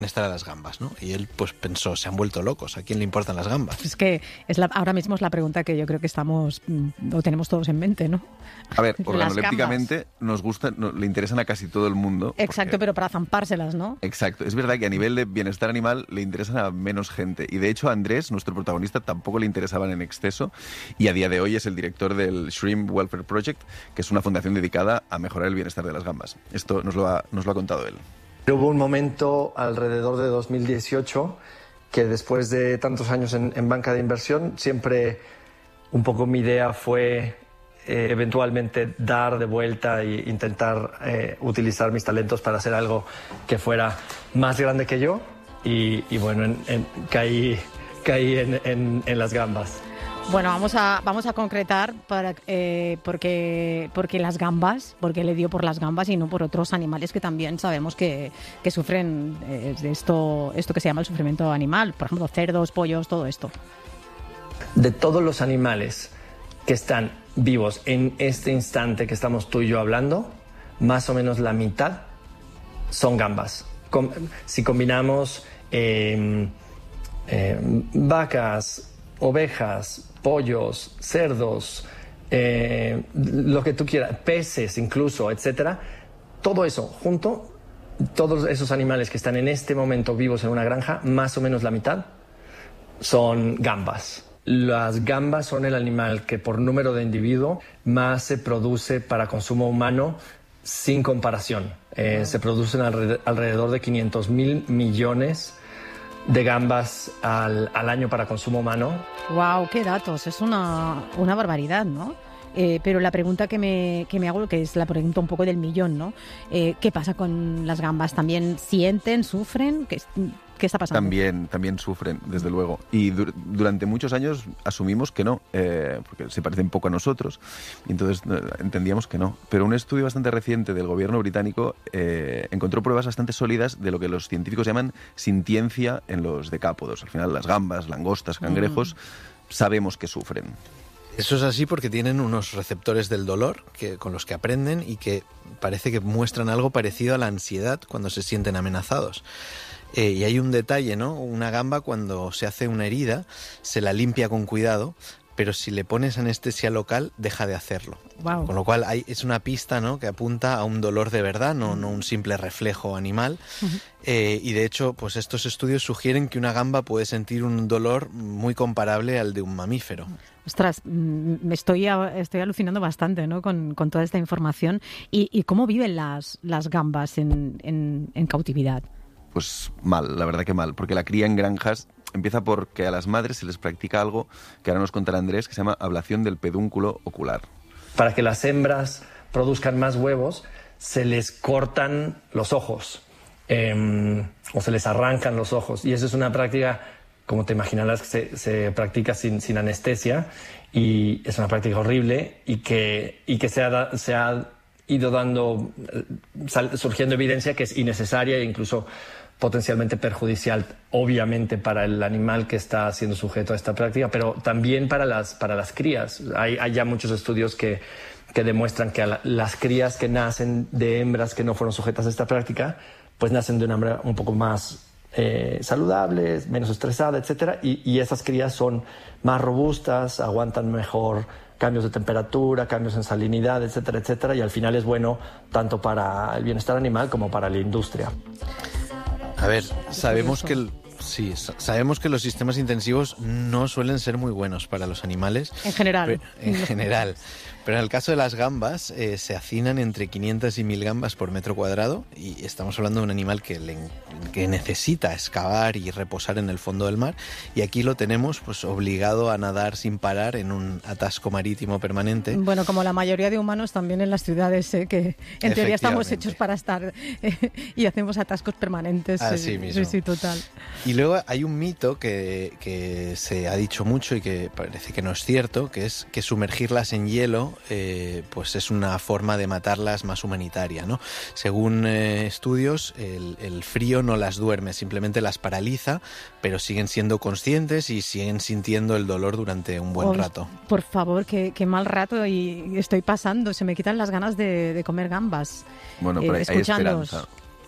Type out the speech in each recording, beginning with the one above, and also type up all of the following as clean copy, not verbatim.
bienestar a las gambas, ¿no? Y él pues pensó, se han vuelto locos, ¿a quién le importan las gambas? Es que ahora mismo es la pregunta que yo creo que o tenemos todos en mente, ¿no? A ver, organolépticamente le interesan a casi todo el mundo. Exacto, pero para zampárselas, ¿no? Exacto. Es verdad que a nivel de bienestar animal le interesan a menos gente. Y de hecho a Andrés, nuestro protagonista, tampoco le interesaban en exceso. Y a día de hoy es el director del Shrimp Welfare Project, que es una fundación dedicada a mejorar el bienestar de las gambas. Esto nos lo ha contado él. Hubo un momento alrededor de 2018 que después de tantos años en banca de inversión, siempre un poco mi idea fue eventualmente dar de vuelta e intentar utilizar mis talentos para hacer algo que fuera más grande que yo. Y bueno, caí en las gambas. Bueno, vamos a concretar porque las gambas, porque le dio por las gambas y no por otros animales que también sabemos que sufren de esto que se llama el sufrimiento animal, por ejemplo, cerdos, pollos, todo esto. De todos los animales que están vivos en este instante que estamos tú y yo hablando, más o menos la mitad son gambas. Si combinamos vacas, ovejas, pollos, cerdos, lo que tú quieras, peces incluso, etcétera, todo eso junto, todos esos animales que están en este momento vivos en una granja, más o menos la mitad son gambas. Las gambas son el animal que por número de individuo más se produce para consumo humano sin comparación. Se producen alrededor de 500.000 millones de gambas al año para consumo humano. ¡Wow! ¡Qué datos! Es una barbaridad, ¿no? Pero la pregunta que me hago, que es la pregunta un poco del millón, ¿no? ¿Qué pasa con las gambas? ¿También sienten, sufren? ¿Qué está pasando? También sufren, desde luego. Y durante muchos años asumimos que no, porque se parecen poco a nosotros. Y entonces entendíamos que no. Pero un estudio bastante reciente del gobierno británico encontró pruebas bastante sólidas de lo que los científicos llaman sintiencia en los decápodos. Al final, las gambas, langostas, cangrejos, sabemos que sufren. Eso es así porque tienen unos receptores del dolor con los que aprenden y que parece que muestran algo parecido a la ansiedad cuando se sienten amenazados. Y hay un detalle, ¿no? Una gamba, cuando se hace una herida, se la limpia con cuidado, pero si le pones anestesia local, deja de hacerlo. Wow. Con lo cual es una pista, ¿no?, que apunta a un dolor de verdad, no un simple reflejo animal. Y de hecho, pues estos estudios sugieren que una gamba puede sentir un dolor muy comparable al de un mamífero. Ostras, me estoy alucinando bastante, ¿no?, con toda esta información. ¿Y cómo viven las gambas en cautividad? Pues mal, la verdad que mal, porque la cría en granjas empieza porque a las madres se les practica algo que ahora nos contará Andrés, que se llama ablación del pedúnculo ocular. Para que las hembras produzcan más huevos, se les cortan los ojos o se les arrancan los ojos. Y eso es una práctica, como te imaginarás, que se practica sin anestesia, y es una práctica horrible y que se ha ido surgiendo evidencia que es innecesaria e incluso potencialmente perjudicial, obviamente, para el animal que está siendo sujeto a esta práctica, pero también para las crías. Hay ya muchos estudios que demuestran que las crías que nacen de hembras que no fueron sujetas a esta práctica, pues nacen de una hembra un poco más saludable, menos estresada, etcétera, y esas crías son más robustas, aguantan mejor cambios de temperatura, cambios en salinidad, etcétera, etcétera, y al final es bueno tanto para el bienestar animal como para la industria. A ver, sabemos que los sistemas intensivos no suelen ser muy buenos para los animales. En general. Pero en el caso de las gambas, se hacinan entre 500 y 1000 gambas por metro cuadrado, y estamos hablando de un animal que necesita excavar y reposar en el fondo del mar, y aquí lo tenemos pues obligado a nadar sin parar en un atasco marítimo permanente. Bueno, como la mayoría de humanos también en las ciudades, que en teoría estamos hechos para estar y hacemos atascos permanentes. Así mismo. Sí, total. Y luego hay un mito que se ha dicho mucho y que parece que no es cierto, que es que sumergirlas en hielo pues es una forma de matarlas más humanitaria, ¿no? Según estudios, el frío no las duerme, simplemente las paraliza, pero siguen siendo conscientes y siguen sintiendo el dolor durante un buen rato. Por favor, qué mal rato y estoy pasando, se me quitan las ganas de comer gambas. Bueno, pero hay esperanza.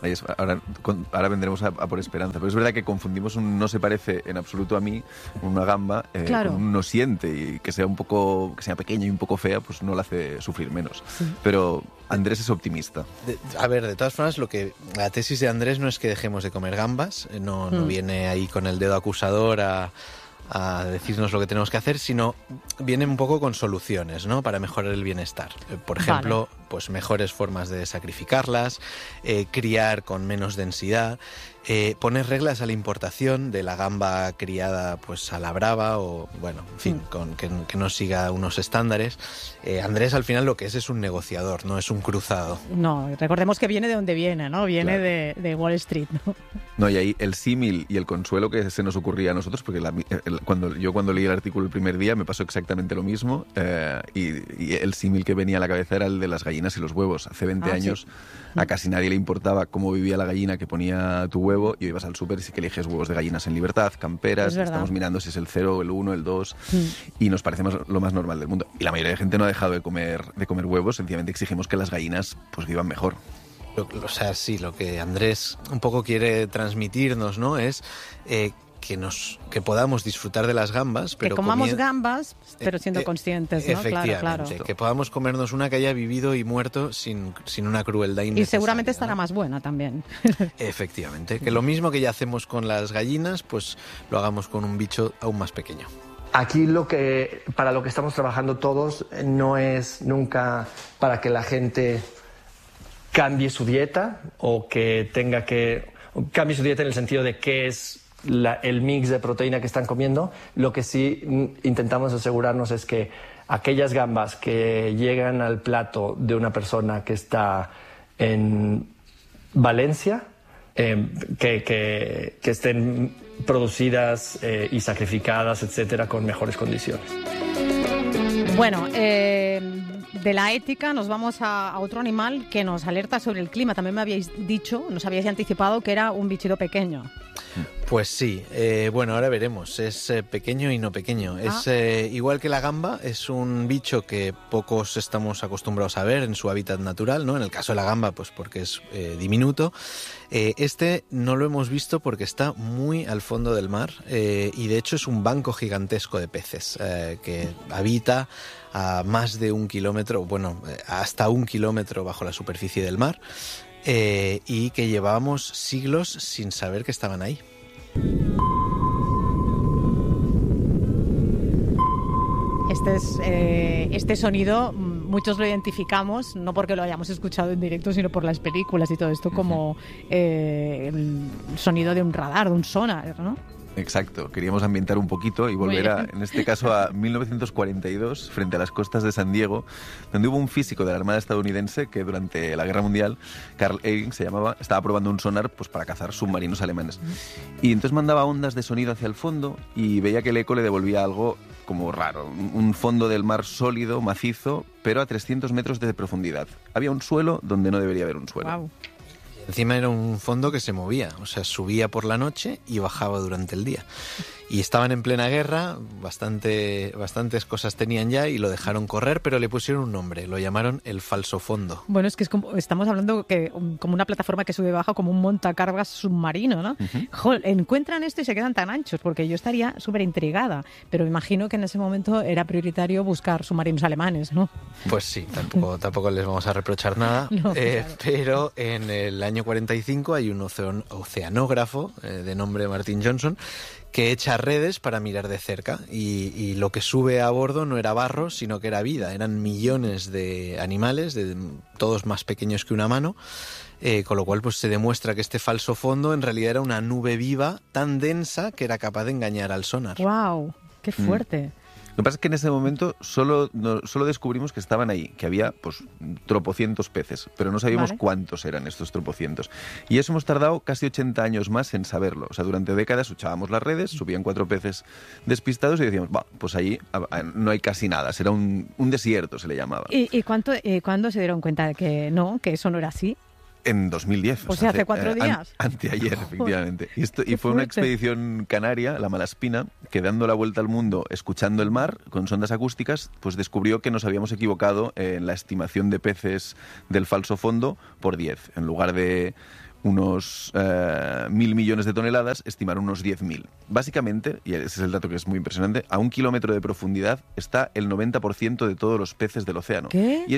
Ahora vendremos a por Esperanza, pero es verdad que confundimos un no se parece en absoluto a mí, una gamba, Claro. con un no siente, y que sea pequeña y un poco fea, pues no la hace sufrir menos. Sí. Pero Andrés es optimista. A ver, de todas formas, la tesis de Andrés no es que dejemos de comer gambas, no viene ahí con el dedo acusador a decirnos lo que tenemos que hacer, sino viene un poco con soluciones, ¿no?, para mejorar el bienestar. Por ejemplo, pues mejores formas de sacrificarlas, criar con menos densidad, poner reglas a la importación de la gamba criada pues a la brava, o bueno, en fin, que no siga unos estándares. Andrés al final lo que es un negociador, no es un cruzado. No, recordemos que viene de donde viene, ¿no? Viene Claro. de Wall Street, ¿no? No, y ahí el símil y el consuelo que se nos ocurría a nosotros, porque cuando leí el artículo el primer día me pasó exactamente lo mismo, y el símil que venía a la cabeza era el de las gallinas y los huevos. Hace 20 años a casi nadie le importaba cómo vivía la gallina que ponía tu huevo, y ibas al súper y sí que eliges huevos de gallinas en libertad, camperas, estamos mirando si es el 0, el 1, el 2, y nos parece lo más normal del mundo. Y la mayoría de gente no ha dejado de comer huevos, sencillamente exigimos que las gallinas pues vivan mejor. O sea, sí, lo que Andrés un poco quiere transmitirnos, ¿no?, es que podamos disfrutar de las gambas, pero que comamos gambas, pero siendo conscientes, ¿no? Efectivamente, Claro. que podamos comernos una que haya vivido y muerto sin una crueldad innecesaria. Y seguramente estará ¿no? más buena también. Efectivamente, que lo mismo que ya hacemos con las gallinas, pues lo hagamos con un bicho aún más pequeño. Aquí para lo que estamos trabajando todos no es nunca para que la gente cambie su dieta o que cambie su dieta en el sentido de qué es el mix de proteína que están comiendo. Lo que sí intentamos asegurarnos es que aquellas gambas que llegan al plato de una persona que está en Valencia, que estén producidas y sacrificadas, etcétera, con mejores condiciones. Bueno, de la ética nos vamos a otro animal que nos alerta sobre el clima. También me habíais dicho, nos habíais anticipado que era un bichito pequeño. Pues sí, bueno, ahora veremos. Es pequeño y no pequeño. Es igual que la gamba, es un bicho que pocos estamos acostumbrados a ver en su hábitat natural, ¿no? En el caso de la gamba, pues porque es diminuto. Este no lo hemos visto porque está muy al fondo del mar, y de hecho es un banco gigantesco de peces que habita a más de 1 kilómetro, bueno, hasta 1 kilómetro bajo la superficie del mar, y que llevábamos siglos sin saber que estaban ahí. Este sonido muchos lo identificamos, no porque lo hayamos escuchado en directo, sino por las películas y todo esto, como el sonido de un radar, de un sonar, ¿no? Exacto, queríamos ambientar un poquito y volver en este caso a 1942, frente a las costas de San Diego, donde hubo un físico de la Armada estadounidense que durante la Guerra Mundial, Carl Eiring se llamaba, estaba probando un sonar pues para cazar submarinos alemanes. Y entonces mandaba ondas de sonido hacia el fondo y veía que el eco le devolvía algo como raro, un fondo del mar sólido, macizo, pero a 300 metros de profundidad. Había un suelo donde no debería haber un suelo. Wow. Encima era un fondo que se movía, o sea, subía por la noche y bajaba durante el día. Y estaban en plena guerra, bastantes cosas tenían ya y lo dejaron correr, pero le pusieron un nombre, lo llamaron el falso fondo. Bueno, es que estamos hablando como una plataforma que sube y baja, como un montacargas submarino, ¿no? Encuentran esto y se quedan tan anchos, porque yo estaría súper intrigada, pero imagino que en ese momento era prioritario buscar submarinos alemanes, ¿no? Pues sí, tampoco les vamos a reprochar nada, No, claro. Pero en el año 45 hay un oceanógrafo de nombre Martin Johnson que echa redes para mirar de cerca y lo que sube a bordo no era barro, sino que era vida. Eran millones de animales, todos más pequeños que una mano, con lo cual pues se demuestra que este falso fondo en realidad era una nube viva tan densa que era capaz de engañar al sonar. ¡Wow! ¡Qué fuerte! Lo que pasa es que en ese momento solo descubrimos que estaban ahí, que había pues tropocientos peces, pero no sabíamos cuántos eran estos tropocientos. Y eso hemos tardado casi 80 años más en saberlo. O sea, durante décadas echábamos las redes, subían 4 peces despistados y decíamos, pues allí no hay casi nada, será un desierto, se le llamaba. ¿Y cuándo se dieron cuenta de que eso no era así? En 2010. O sea, hace 4 días. Anteayer, efectivamente. Y fue fuerte. una expedición canaria, la Malaspina, que dando la vuelta al mundo, escuchando el mar, con sondas acústicas, pues descubrió que nos habíamos equivocado en la estimación de peces del falso fondo por 10. En lugar de unos 1.000 millones de toneladas, estimaron unos 10.000. Básicamente, y ese es el dato que es muy impresionante, a 1 kilómetro de profundidad está el 90% de todos los peces del océano. ¿Qué?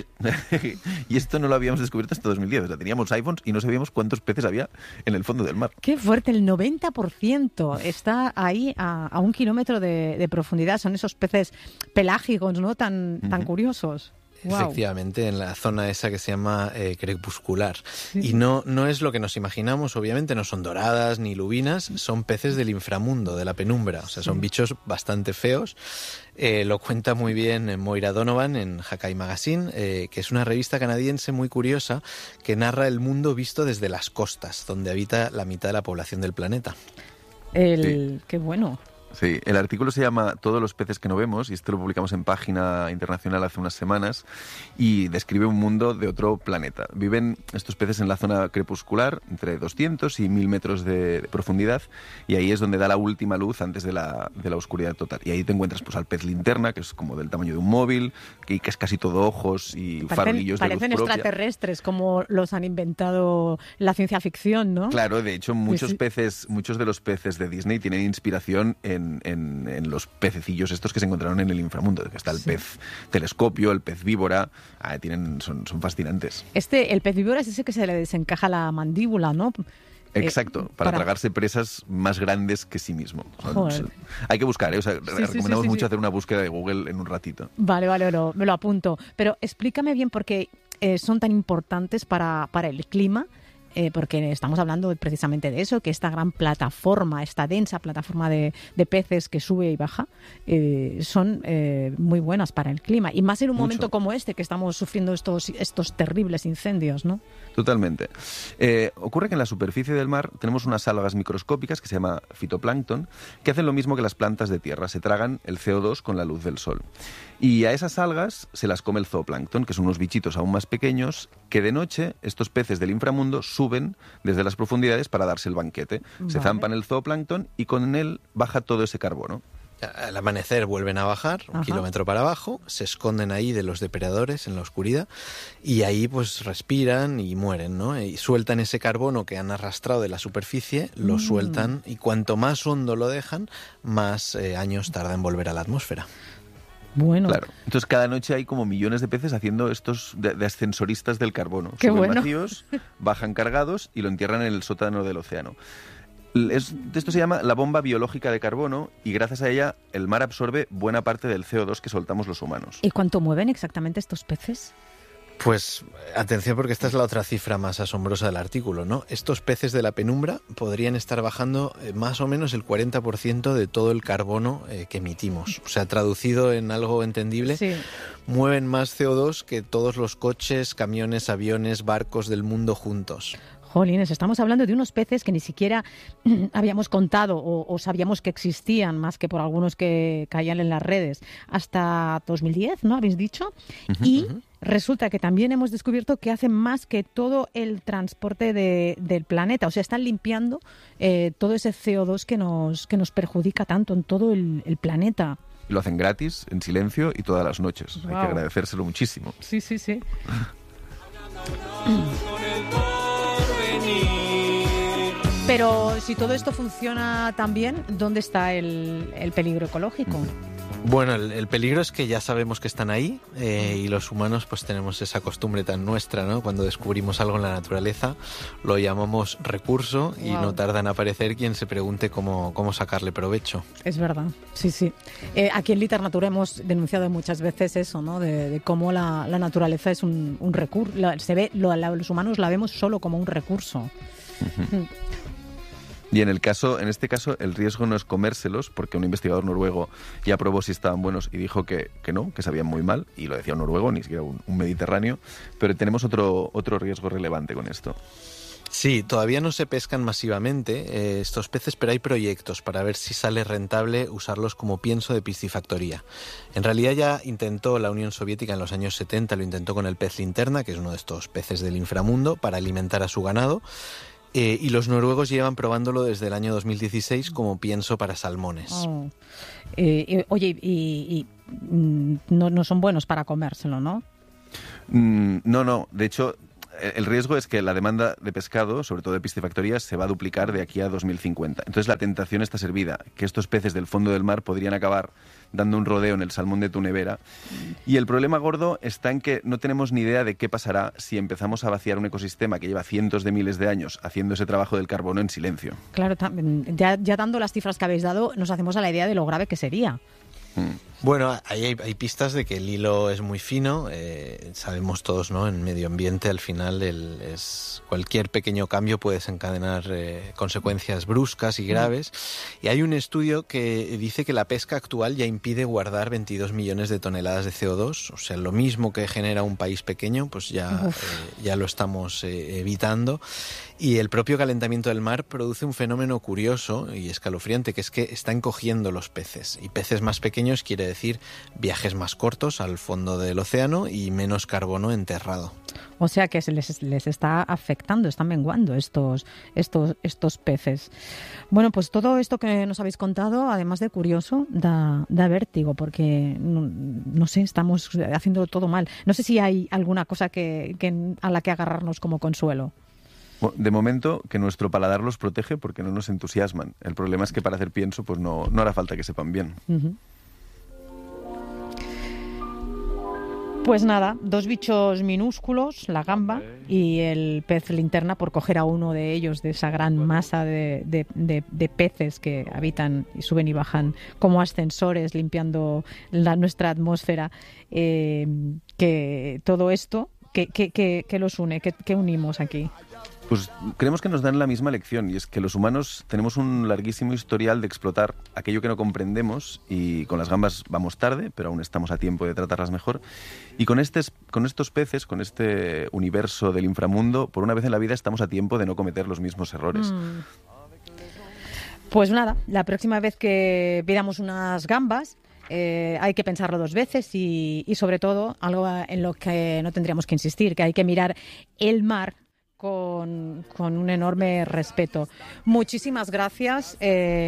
Y esto no lo habíamos descubierto hasta 2010. O sea, teníamos iPhones y no sabíamos cuántos peces había en el fondo del mar. Qué fuerte, el 90% está ahí a 1 kilómetro de profundidad. Son esos peces pelágicos, ¿no? Tan curiosos. Wow. Efectivamente, en la zona esa que se llama crepuscular. Y no es lo que nos imaginamos, obviamente, no son doradas ni lubinas, son peces del inframundo, de la penumbra. O sea, son bichos bastante feos. Lo cuenta muy bien Moira Donovan en Hakai Magazine, que es una revista canadiense muy curiosa que narra el mundo visto desde las costas, donde habita la mitad de la población del planeta. Sí. Qué bueno. Sí, el artículo se llama Todos los peces que no vemos, y este lo publicamos en Página Internacional hace unas semanas, y describe un mundo de otro planeta. Viven estos peces en la zona crepuscular, entre 200 y 1.000 metros de profundidad, y ahí es donde da la última luz antes de la oscuridad total. Y ahí te encuentras pues al pez linterna, que es como del tamaño de un móvil, que es casi todo ojos y farolillos de luz propia. Parecen extraterrestres, como los han inventado la ciencia ficción, ¿no? Claro, de hecho muchos de los peces de Disney tienen inspiración en los pececillos estos que se encontraron en el inframundo, que está el pez telescopio, el pez víbora, son fascinantes. El pez víbora es ese que se le desencaja la mandíbula, ¿no? Exacto, para tragarse presas más grandes que sí mismo. Hay que buscar, o sea, recomendamos mucho hacer una búsqueda de Google en un ratito. Vale, me lo apunto. Pero explícame bien por qué son tan importantes para el clima. Porque estamos hablando precisamente de eso, que esta gran plataforma, esta densa plataforma de peces que sube y baja, son muy buenas para el clima. Y más en un momento como este, que estamos sufriendo estos terribles incendios, ¿no? Totalmente. Ocurre que en la superficie del mar tenemos unas algas microscópicas que se llama fitoplancton, que hacen lo mismo que las plantas de tierra, se tragan el CO2 con la luz del sol. Y a esas algas se las come el zooplancton, que son unos bichitos aún más pequeños, que de noche estos peces del inframundo suben desde las profundidades para darse el banquete. Vale. Se zampan el zooplancton y con él baja todo ese carbono. Al amanecer vuelven a bajar, 1 kilómetro para abajo, se esconden ahí de los depredadores en la oscuridad y ahí pues respiran y mueren, ¿no? Y sueltan ese carbono que han arrastrado de la superficie, lo sueltan y cuanto más hondo lo dejan, más años tarda en volver a la atmósfera. Bueno. Claro. Entonces cada noche hay como millones de peces haciendo estos de ascensoristas del carbono. Qué Suben bueno. vacíos, bajan cargados y lo entierran en el sótano del océano. Esto se llama la bomba biológica de carbono y gracias a ella el mar absorbe buena parte del CO2 que soltamos los humanos. ¿Y cuánto mueven exactamente estos peces? Pues atención, porque esta es la otra cifra más asombrosa del artículo, ¿no? Estos peces de la penumbra podrían estar bajando más o menos el 40% de todo el carbono que emitimos. O sea, traducido en algo entendible, mueven más CO2 que todos los coches, camiones, aviones, barcos del mundo juntos. Jolines, estamos hablando de unos peces que ni siquiera habíamos contado o sabíamos que existían, más que por algunos que caían en las redes, hasta 2010, ¿no? ¿Habéis dicho? Y resulta que también hemos descubierto que hacen más que todo el transporte del planeta. O sea, están limpiando todo ese CO2 que nos perjudica tanto en todo el planeta. Lo hacen gratis, en silencio y todas las noches. Wow. Hay que agradecérselo muchísimo. Sí. Pero si todo esto funciona tan bien, ¿dónde está el peligro ecológico? Bueno, el peligro es que ya sabemos que están ahí y los humanos pues tenemos esa costumbre tan nuestra, ¿no? Cuando descubrimos algo en la naturaleza lo llamamos recurso y no tarda en aparecer quien se pregunte cómo sacarle provecho. Es verdad, sí. Aquí en Literatura hemos denunciado muchas veces eso, ¿no? De cómo la naturaleza es un recurso. Los humanos la vemos solo como un recurso. Y en este caso, el riesgo no es comérselos, porque un investigador noruego ya probó si estaban buenos y dijo que no, que sabían muy mal, y lo decía un noruego, ni siquiera un mediterráneo, pero tenemos otro riesgo relevante con esto. Sí, todavía no se pescan masivamente estos peces, pero hay proyectos para ver si sale rentable usarlos como pienso de piscifactoría. En realidad ya intentó la Unión Soviética en los años 70, lo intentó con el pez linterna, que es uno de estos peces del inframundo, para alimentar a su ganado. Y los noruegos llevan probándolo desde el año 2016 como pienso para salmones. Oye, no son buenos para comérselo, ¿no? No. De hecho, el riesgo es que la demanda de pescado, sobre todo de piscifactorías, se va a duplicar de aquí a 2050. Entonces la tentación está servida, que estos peces del fondo del mar podrían acabar dando un rodeo en el salmón de tu nevera. Y el problema gordo está en que no tenemos ni idea de qué pasará si empezamos a vaciar un ecosistema que lleva cientos de miles de años haciendo ese trabajo del carbono en silencio. Claro, ya dando las cifras que habéis dado, nos hacemos a la idea de lo grave que sería. Bueno, hay pistas de que el hilo es muy fino. Sabemos todos, ¿no? En medio ambiente, al final, cualquier pequeño cambio puede desencadenar consecuencias bruscas y graves. Y hay un estudio que dice que la pesca actual ya impide guardar 22 millones de toneladas de CO2. O sea, lo mismo que genera un país pequeño, pues ya lo estamos evitando. Y el propio calentamiento del mar produce un fenómeno curioso y escalofriante, que es que está encogiendo los peces. Y peces más pequeños quiere decir viajes más cortos al fondo del océano y menos carbono enterrado. O sea que les está afectando, están menguando estos peces. Bueno, pues todo esto que nos habéis contado, además de curioso, da vértigo, porque no sé, estamos haciendo todo mal. No sé si hay alguna cosa a la que agarrarnos como consuelo. De momento, que nuestro paladar los protege porque no nos entusiasman. El problema es que para hacer pienso, pues no hará falta que sepan bien. Uh-huh. Pues nada, 2 bichos minúsculos, la gamba y el pez linterna, por coger a uno de ellos, de esa gran masa de peces que habitan y suben y bajan como ascensores limpiando nuestra atmósfera. Que todo esto, ¿qué los une? ¿Qué unimos aquí? Pues creemos que nos dan la misma lección, y es que los humanos tenemos un larguísimo historial de explotar aquello que no comprendemos, y con las gambas vamos tarde, pero aún estamos a tiempo de tratarlas mejor. Y con estos peces, con este universo del inframundo, por una vez en la vida estamos a tiempo de no cometer los mismos errores. Pues nada, la próxima vez que veamos unas gambas, hay que pensarlo 2 veces y sobre todo algo en lo que no tendríamos que insistir, que hay que mirar el mar con un enorme respeto. Muchísimas gracias,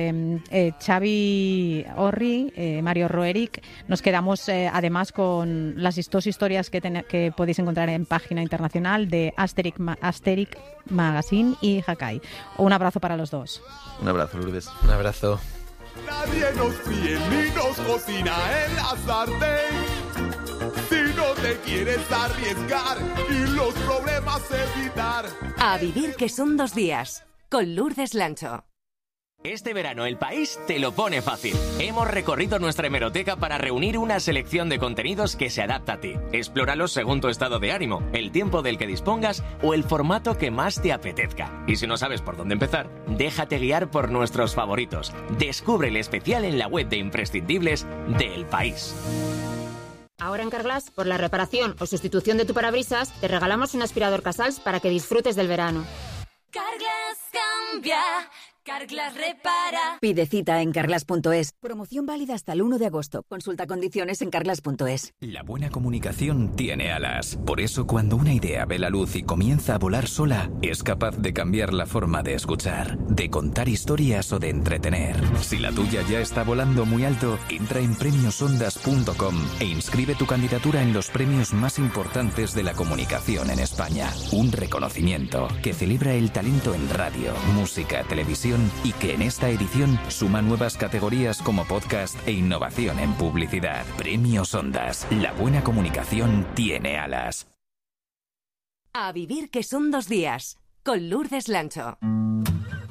Xavi Orri, Mario Roerich. Nos quedamos además con las 2 historias que podéis encontrar en página internacional de Asterix Magazine y Hakai. Un abrazo para los 2. Un abrazo, Lourdes. Un abrazo. Nadie nos fríe ni nos cocina en la sartén. Si no te quieres arriesgar y los problemas evitar. A vivir que son 2 días, con Lourdes Lancho. Este verano El País te lo pone fácil. Hemos recorrido nuestra hemeroteca para reunir una selección de contenidos que se adapta a ti. Explóralos según tu estado de ánimo, el tiempo del que dispongas o el formato que más te apetezca. Y si no sabes por dónde empezar, déjate guiar por nuestros favoritos. Descubre el especial en la web de imprescindibles de El País. Ahora en Carglass, por la reparación o sustitución de tu parabrisas, te regalamos un aspirador Casals para que disfrutes del verano. Carglass cambia, Carglass repara. Pide cita en carglass.es. Promoción válida hasta el 1 de agosto. Consulta condiciones en carglass.es. La buena comunicación tiene alas. Por eso, cuando una idea ve la luz y comienza a volar sola, es capaz de cambiar la forma de escuchar, de contar historias o de entretener. Si la tuya ya está volando muy alto, entra en premiosondas.com e inscribe tu candidatura en los premios más importantes de la comunicación en España. Un reconocimiento que celebra el talento en radio, música, televisión y que en esta edición suma nuevas categorías como podcast e innovación en publicidad. Premios Ondas. La buena comunicación tiene alas. A vivir que son 2 días, con Lourdes Lancho.